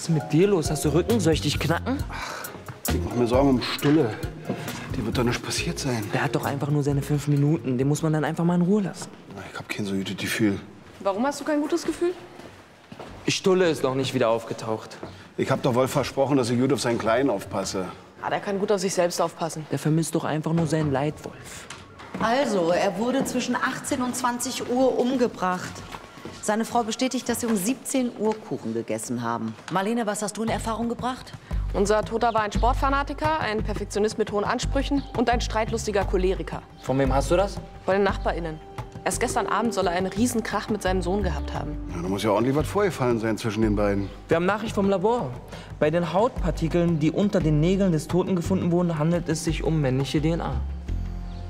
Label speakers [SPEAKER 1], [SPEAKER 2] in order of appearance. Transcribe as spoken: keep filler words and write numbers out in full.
[SPEAKER 1] Was ist mit dir los? Hast du Rücken? Soll ich dich knacken?
[SPEAKER 2] Ach, ich mach mir Sorgen um Stulle. Dem wird doch nichts passiert sein.
[SPEAKER 1] Der hat doch einfach nur seine fünf Minuten. Den muss man dann einfach mal in Ruhe lassen.
[SPEAKER 2] Ich hab kein so gutes Gefühl.
[SPEAKER 3] Warum hast du kein gutes Gefühl?
[SPEAKER 1] Stulle ist noch nicht wieder aufgetaucht.
[SPEAKER 2] Ich hab doch wohl versprochen, dass ich gut auf seinen Kleinen aufpasse.
[SPEAKER 3] Ah, der kann gut auf sich selbst aufpassen.
[SPEAKER 1] Der vermisst doch einfach nur seinen Leitwolf.
[SPEAKER 4] Also, er wurde zwischen achtzehn und zwanzig Uhr umgebracht. Seine Frau bestätigt, dass sie um siebzehn Uhr Kuchen gegessen haben. Marlene, was hast du in Erfahrung gebracht?
[SPEAKER 3] Unser Toter war ein Sportfanatiker, ein Perfektionist mit hohen Ansprüchen und ein streitlustiger Choleriker.
[SPEAKER 1] Von wem hast du das?
[SPEAKER 3] Von den NachbarInnen. Erst gestern Abend soll er einen Riesenkrach mit seinem Sohn gehabt haben.
[SPEAKER 2] Ja, da muss ja ordentlich was vorgefallen sein zwischen den beiden.
[SPEAKER 1] Wir haben Nachricht vom Labor. Bei den Hautpartikeln, die unter den Nägeln des Toten gefunden wurden, handelt es sich um männliche D N A.